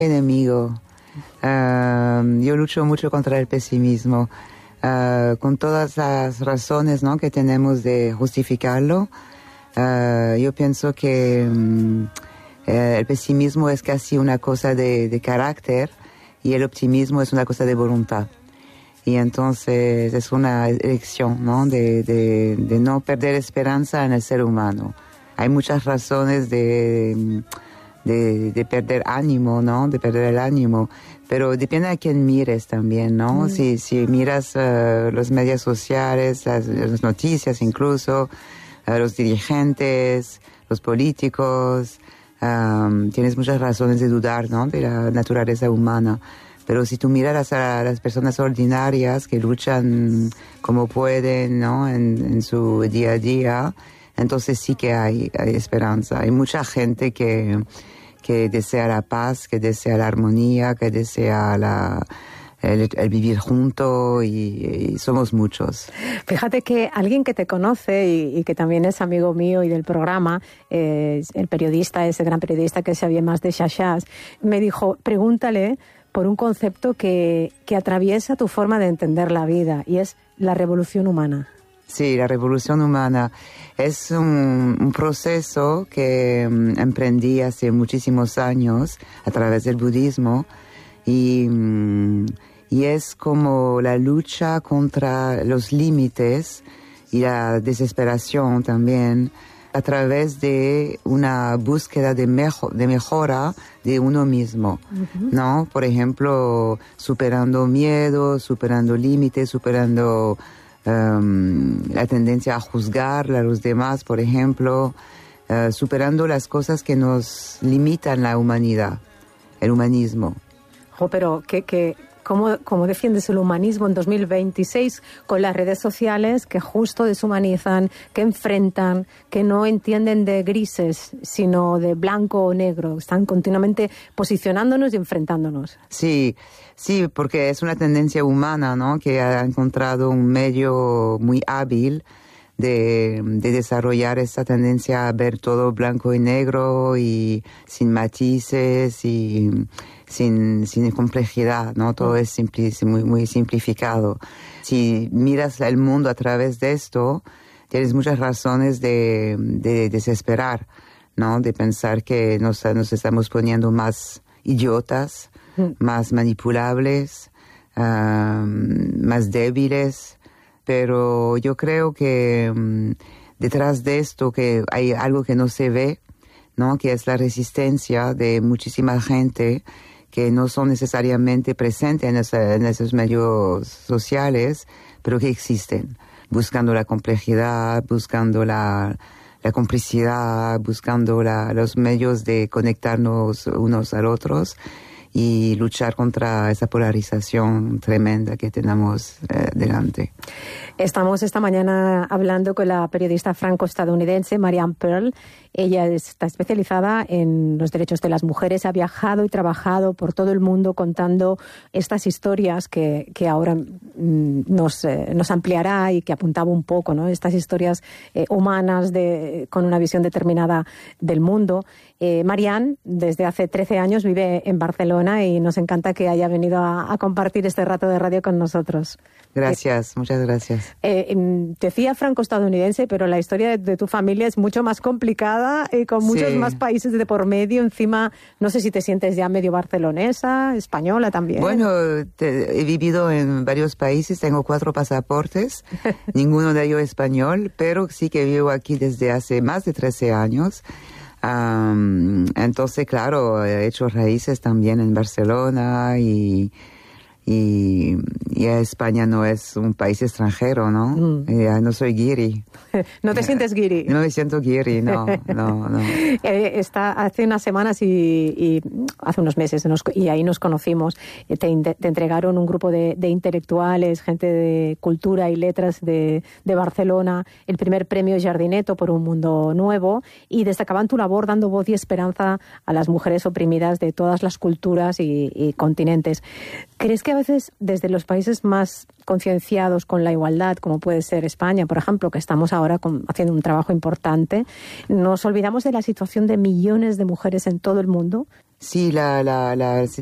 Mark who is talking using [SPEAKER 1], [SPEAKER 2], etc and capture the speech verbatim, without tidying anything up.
[SPEAKER 1] enemigo. Uh, yo lucho mucho contra el pesimismo, uh, con todas las razones, ¿no?, que tenemos de justificarlo. Uh, yo pienso que um, eh, el pesimismo es casi una cosa de, de carácter y el optimismo es una cosa de voluntad. Y entonces es una elección, ¿no?, de, de, de no perder esperanza en el ser humano. Hay muchas razones de, de, de perder ánimo, ¿no?, de perder el ánimo, pero depende a quién mires también, ¿no? Mm. Si, si miras uh, los medios sociales, las, las noticias incluso, uh, los dirigentes, los políticos, um, tienes muchas razones de dudar, ¿no?, de la naturaleza humana. Pero si tú miras a las personas ordinarias que luchan como pueden, ¿no?, en, en su día a día, entonces sí que hay, hay esperanza. Hay mucha gente que, que desea la paz, que desea la armonía, que desea la, el, el vivir juntos y, y somos muchos.
[SPEAKER 2] Fíjate que alguien que te conoce y, y que también es amigo mío y del programa, eh, el periodista, ese gran periodista que sabía más de Chachas, me dijo, pregúntale por un concepto que, que atraviesa tu forma de entender la vida, y es la revolución humana.
[SPEAKER 1] Sí, la revolución humana es un, un proceso que um, emprendí hace muchísimos años a través del budismo y, um, y es como la lucha contra los límites y la desesperación también a través de una búsqueda de, mejo- de mejora de uno mismo, uh-huh. ¿no? Por ejemplo, superando miedos, superando límites, superando um, la tendencia a juzgar a los demás, por ejemplo, uh, superando las cosas que nos limitan la humanidad, el humanismo.
[SPEAKER 2] Oh, pero que... que... ¿Cómo, ¿Cómo defiendes el humanismo en dos mil veintiséis con las redes sociales que justo deshumanizan, que enfrentan, que no entienden de grises, sino de blanco o negro? Están continuamente posicionándonos y enfrentándonos.
[SPEAKER 1] Sí, sí, porque es una tendencia humana, ¿no?, que ha encontrado un medio muy hábil de, de desarrollar esta tendencia a ver todo blanco y negro y sin matices y sin, sin complejidad, ¿no? Todo es simpli, muy, muy simplificado. Si miras el mundo a través de esto, tienes muchas razones de, de desesperar, ¿no? De pensar que nos, nos estamos poniendo más idiotas, mm. más manipulables, um, más débiles. Pero yo creo que um, detrás de esto que hay algo que no se ve, ¿no?, que es la resistencia de muchísima gente que no son necesariamente presentes en, esa, en esos medios sociales, pero que existen, buscando la complejidad, buscando la, la complicidad, buscando la, los medios de conectarnos unos a otros y luchar contra esa polarización tremenda que tenemos eh, delante.
[SPEAKER 2] Estamos esta mañana hablando con la periodista franco-estadounidense Marianne Pearl. Ella está especializada en los derechos de las mujeres, ha viajado y trabajado por todo el mundo contando estas historias que, que ahora mm, nos, eh, nos ampliará y que apuntaba un poco, ¿no?, estas historias eh, humanas de, con una visión determinada del mundo. Eh, Marianne, desde hace trece años, vive en Barcelona y nos encanta que haya venido a, a compartir este rato de radio con nosotros.
[SPEAKER 1] Gracias, eh, muchas gracias.
[SPEAKER 2] Eh, te decía franco-estadounidense, pero la historia de, de tu familia es mucho más complicada y con muchos sí. más países de por medio. Encima, no sé si te sientes ya medio barcelonesa, española también.
[SPEAKER 1] Bueno, te, he vivido en varios países, tengo cuatro pasaportes, ninguno de ellos español, pero sí que vivo aquí desde hace más de trece años. Um, entonces, claro, he hecho raíces también en Barcelona y... Y, y España no es un país extranjero, ¿no? Mm. Ya no soy guiri.
[SPEAKER 2] ¿No te sientes guiri?
[SPEAKER 1] No me siento guiri, no, no, no.
[SPEAKER 2] Eh, está, hace unas semanas y, y hace unos meses, nos, y ahí nos conocimos, te, te entregaron un grupo de, de intelectuales, gente de cultura y letras de, de Barcelona, el primer premio Jardineto por un mundo nuevo, y destacaban tu labor dando voz y esperanza a las mujeres oprimidas de todas las culturas y, y continentes. ¿Crees que a veces desde los países más concienciados con la igualdad, como puede ser España, por ejemplo, que estamos ahora con, haciendo un trabajo importante, nos olvidamos de la situación de millones de mujeres en todo el mundo
[SPEAKER 1] sí, la, la, la